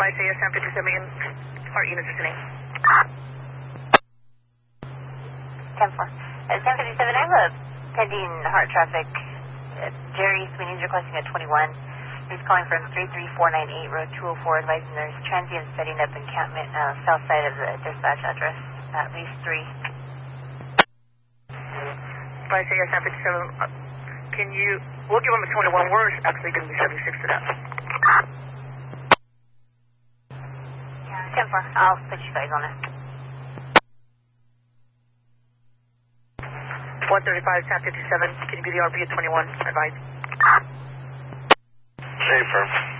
By say 757 heart units listening. 10-4. 757, I have a pending heart traffic. Jerry Sweeney's requesting a 21. He's calling from 33498 road 204, advising there's transient setting up encampment south side of the dispatch address, at least 3. By say 757, can you, we'll give him a 21, we're actually going to be 76 to that. 10-4, I'll put you guys on it. 135, 757, can you be the RP at 21, advise? Safer.